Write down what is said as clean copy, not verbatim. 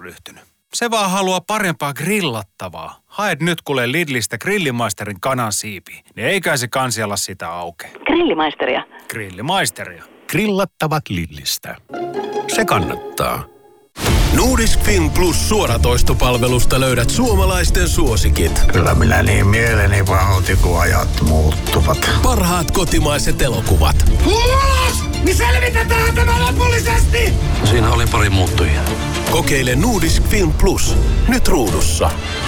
ryhtynyt. Se vaan haluaa parempaa grillattavaa. Haet nyt kuule Lidlistä Grillimaisterin kanansiipiä, niin eikä se kansialla sitä auke. Grillimaisteria. Grillimaisteria. Grillattavat Lidlistä. Se kannattaa. Nordisk Film Plus -suoratoistopalvelusta löydät suomalaisten suosikit. Kyllä minä niin mieleni pahoitin, kun ajat muuttuvat. Parhaat kotimaiset elokuvat. Ulos! Niin selvitetään tämä lopullisesti! Siinä oli pari muuttujaa. Kokeile Nordisk Film Plus. Nyt ruudussa.